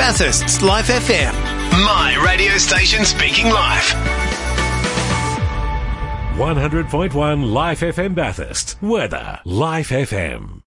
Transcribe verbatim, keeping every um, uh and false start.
Bathurst's Life F M. My radio station speaking live. one hundred point one Life F M Bathurst. Weather. Life F M.